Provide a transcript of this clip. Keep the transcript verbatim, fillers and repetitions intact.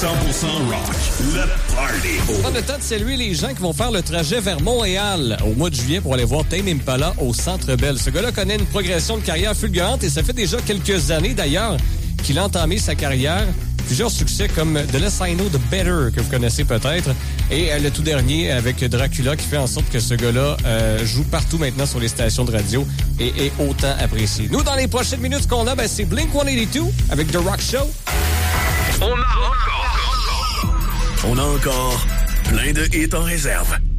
cent pour cent rock. Le party. On a le temps de saluer les gens qui vont faire le trajet vers Montréal au mois de juillet pour aller voir Tame Impala au Centre Bell. Ce gars-là connaît une progression de carrière fulgurante et ça fait déjà quelques années d'ailleurs qu'il a entamé sa carrière. Plusieurs succès comme The Less I Know, The Better, que vous connaissez peut-être. Et euh, le tout dernier avec Dracula qui fait en sorte que ce gars-là euh, joue partout maintenant sur les stations de radio et est autant apprécié. Nous, dans les prochaines minutes, ce qu'on a, ben, c'est Blink cent quatre-vingt-deux avec The Rock Show. On a encore... On a encore plein de hits en réserve.